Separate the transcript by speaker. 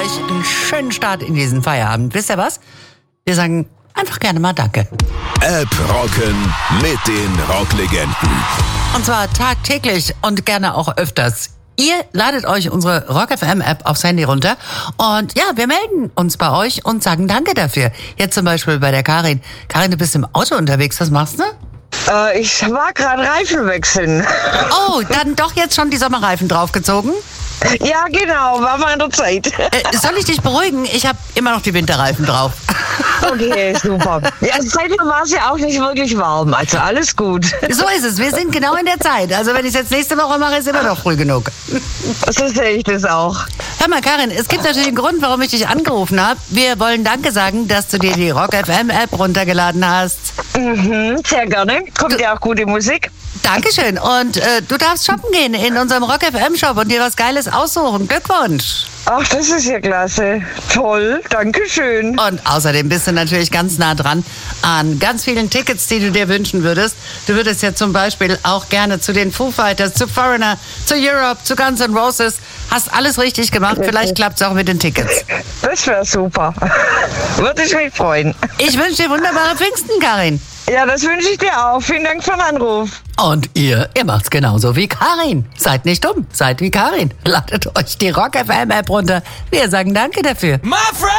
Speaker 1: euch einen schönen Start in diesen Feierabend. Wisst ihr was? Wir sagen einfach gerne mal Danke.
Speaker 2: App rocken mit den Rocklegenden.
Speaker 1: Und zwar tagtäglich und gerne auch öfters. Ihr ladet euch unsere Rock FM App aufs Handy runter und ja, wir melden uns bei euch und sagen Danke dafür. Jetzt zum Beispiel bei der Karin. Karin, du bist im Auto unterwegs, was machst du?
Speaker 3: Ich war gerade Reifen wechseln.
Speaker 1: Oh, dann doch jetzt schon die Sommerreifen draufgezogen?
Speaker 3: Ja, genau, war mal an der Zeit.
Speaker 1: Soll ich dich beruhigen? Ich habe immer noch die Winterreifen drauf.
Speaker 3: Okay, super. Ja, seitdem war es ja auch nicht wirklich warm, also alles gut.
Speaker 1: So ist es, wir sind genau in der Zeit. Also wenn ich es jetzt nächste Woche mache, ist immer noch früh genug.
Speaker 3: So sehe ich das auch.
Speaker 1: Hör mal, Karin, es gibt natürlich einen Grund, warum ich dich angerufen habe. Wir wollen Danke sagen, dass du dir die Rock FM App runtergeladen hast.
Speaker 3: Sehr gerne. Kommt ja auch gute Musik.
Speaker 1: Dankeschön. Und du darfst shoppen gehen in unserem Rock FM Shop und dir was Geiles aussuchen. Glückwunsch.
Speaker 3: Ach, das ist ja klasse. Toll, Dankeschön.
Speaker 1: Und außerdem bist du natürlich ganz nah dran an ganz vielen Tickets, die du dir wünschen würdest. Du würdest ja zum Beispiel auch gerne zu den Foo Fighters, zu Foreigner, zu Europe, zu Guns N' Roses. Hast alles richtig gemacht. Vielleicht klappt es auch mit den Tickets.
Speaker 3: Das wäre super. Würde ich mich freuen.
Speaker 1: Ich wünsche dir wunderbare Pfingsten, Karin.
Speaker 3: Ja, das wünsche ich dir auch. Vielen Dank für den Anruf.
Speaker 1: Und ihr macht's genauso wie Karin. Seid nicht dumm, seid wie Karin. Ladet euch die Rock FM App runter. Wir sagen Danke dafür.
Speaker 4: My friend!